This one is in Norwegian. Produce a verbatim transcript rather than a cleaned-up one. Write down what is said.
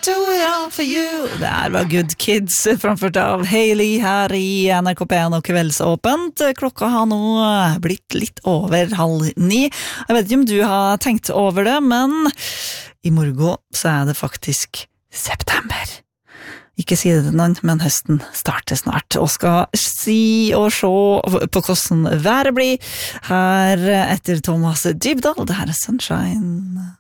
do it all for you. Det her var Good Kids, framført av Hailey her i N R K P en og Kveldsåpent. Klokka har nå blitt litt over halv ni. Jeg vet ikke om du har tenkt over det, men i morgen så er det faktisk september. Ikke si det til noen, men høsten starter snart, og skal si og se på hvordan været blir her etter Thomas Dybdahl. Det her er Sunshine.